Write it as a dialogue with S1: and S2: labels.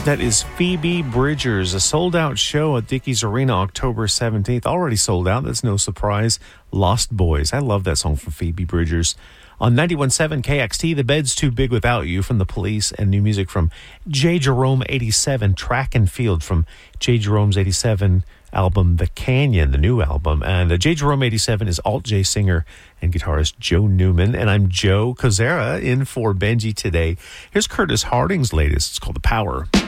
S1: That is Phoebe Bridgers, a sold-out show at Dickies Arena October 17th. Already sold out. That's no surprise. Lost Boys. I love that song from Phoebe Bridgers. On 91.7 KXT, The Bed's Too Big Without You from The Police, and new music from J. Jerome 87, Track and Field from J. Jerome's 87 album, The Canyon, the new album. And J. Jerome 87 is Alt J singer and guitarist Joe Newman. And I'm Joe Kozera in for Benji today. Here's Curtis Harding's latest. It's called The Power.